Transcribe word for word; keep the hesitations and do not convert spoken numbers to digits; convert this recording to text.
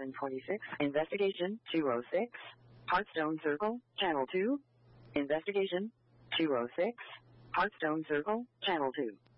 seven forty-six. Investigation two oh six. Hearthstone Circle, Channel two. Investigation two oh six. Hearthstone Circle, Channel two.